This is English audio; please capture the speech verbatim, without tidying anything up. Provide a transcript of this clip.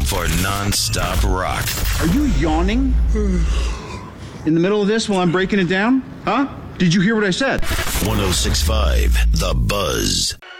for non-stop rock. Are you yawning in the middle of this while I'm breaking it down? Huh? Did you hear what I said? one oh six point five The Buzz.